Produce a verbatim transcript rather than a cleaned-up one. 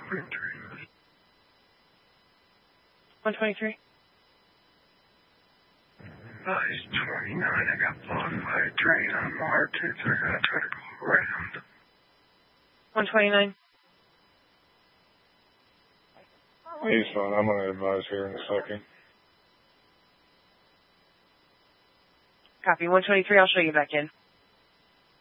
one twenty-three. Uh, he's twenty-nine. I got blown by a train on Mars. They're going to try to go right on the... one twenty-nine. He's fine. I'm going to advise here in a second. Copy. one twenty-three. I'll show you back in.